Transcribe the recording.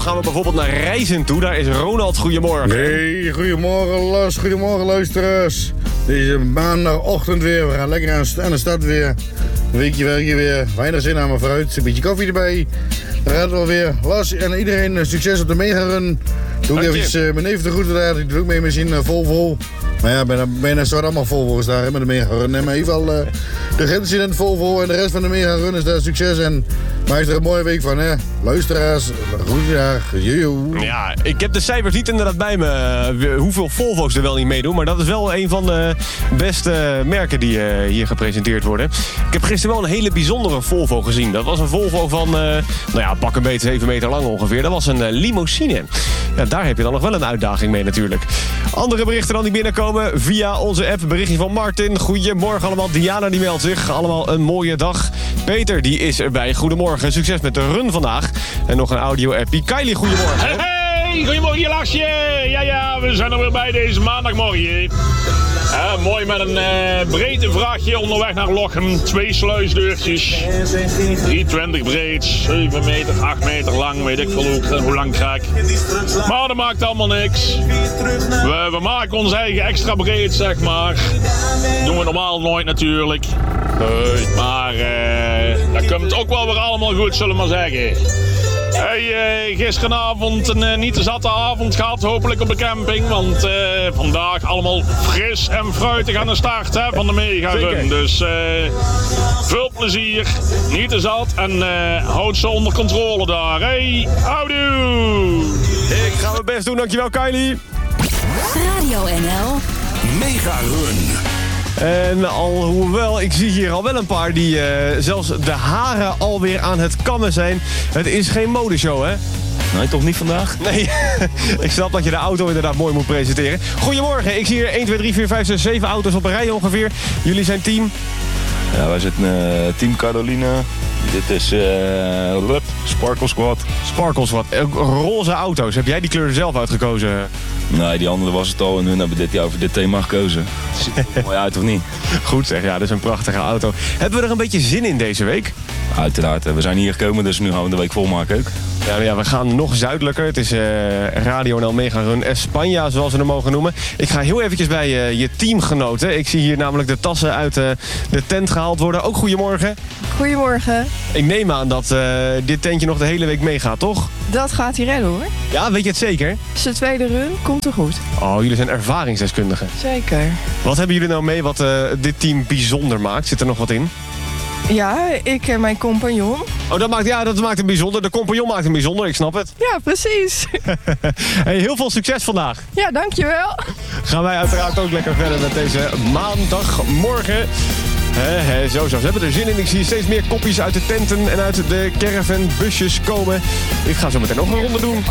gaan we bijvoorbeeld naar Rijssen toe. Daar is Ronald. Goedemorgen. Hey, goedemorgen Las, goedemorgen luisteraars. Deze maandagochtend weer, we gaan lekker aan de stad weer. Een weekje werkje weer, weinig zin aan mijn fruit, een beetje koffie erbij. Dan gaat het wel weer. Las en iedereen succes op de megarun. Doe ik even mijn neef de groeten daar, die doet ook mee met zijn Volvo. Maar ja, bijna staat allemaal Volvo's daar met de megarun. Maar in ieder geval de grensje Volvo en de rest van de megarun is daar succes. En maak er een mooie week van, hè. Luisteraars, goeiedag, jojo. Ja, ik heb de cijfers niet inderdaad bij me hoeveel Volvo's er wel niet meedoen. Maar dat is wel een van de beste merken die hier gepresenteerd worden. Ik heb gisteren wel een hele bijzondere Volvo gezien. Dat was een Volvo van, pak een beetje 7 meter lang ongeveer. Dat was een limousine. Ja, daar heb je dan nog wel een uitdaging mee natuurlijk. Andere berichten dan die binnenkomen via onze app. Berichtje van Martin. Goedemorgen allemaal. Diana die meldt zich. Allemaal een mooie dag. Peter die is erbij. Goedemorgen. Succes met de run vandaag. En nog een audio-appie. Kylie, goedemorgen. Hey, goedemorgen Lasje. Ja, we zijn er weer bij deze maandagmorgen. Mooi met een breed vrachtje onderweg naar Lochem. 2 sluisdeurtjes. 320 breed. 7 meter, 8 meter lang. Weet ik veel hoe lang krijg. Maar dat maakt allemaal niks. We maken ons eigen extra breed, zeg maar. Doen we normaal nooit natuurlijk. Maar dat komt ook wel weer allemaal goed, zullen we maar zeggen. Hey, gisteravond een niet te zatte avond gehad, hopelijk op de camping. Want vandaag allemaal fris en fruitig aan de start van de megarun. Dus veel plezier, niet te zat en houd ze onder controle daar. Hey, houdoe! Ik ga mijn best doen, dankjewel Kylie. Radio NL Megarun. En alhoewel, ik zie hier al wel een paar die zelfs de haren alweer aan het kammen zijn. Het is geen modeshow, hè? Nee, toch niet vandaag? Nee, ik snap dat je de auto inderdaad mooi moet presenteren. Goedemorgen, ik zie hier 1, 2, 3, 4, 5, 6, 7 auto's op een rij ongeveer. Jullie zijn team? Ja, wij zitten Team Caroline. Dit is Lub, Sparkle Squad. Sparkle Squad, roze auto's. Heb jij die kleur zelf uitgekozen? Nee, die andere was het al en hun hebben dit jaar voor dit thema gekozen. Het ziet er mooi uit, of niet? Goed zeg, ja, dat is een prachtige auto. Hebben we er een beetje zin in deze week? Uiteraard, we zijn hier gekomen, dus nu gaan we de week volmaken ook. Ja, we gaan nog zuidelijker. Het is Radio NL Megarun España, zoals we hem mogen noemen. Ik ga heel eventjes bij je teamgenoten. Ik zie hier namelijk de tassen uit de tent gehaald worden. Ook goedemorgen. Goedemorgen. Ik neem aan dat dit tentje nog de hele week meegaat, toch? Dat gaat hij redden hoor. Ja, weet je het zeker? Zijn tweede run komt er goed. Oh, jullie zijn ervaringsdeskundigen. Zeker. Wat hebben jullie nou mee wat dit team bijzonder maakt? Zit er nog wat in? Ja, ik en mijn compagnon. Oh, dat maakt hem bijzonder. De compagnon maakt hem bijzonder, ik snap het. Ja, precies. Hey, heel veel succes vandaag. Ja, dankjewel. Gaan wij uiteraard ook lekker verder met deze maandagmorgen. Zo, ze hebben er zin in. Ik zie steeds meer kopjes uit de tenten en uit de caravanbusjes komen. Ik ga zo meteen nog een ronde doen.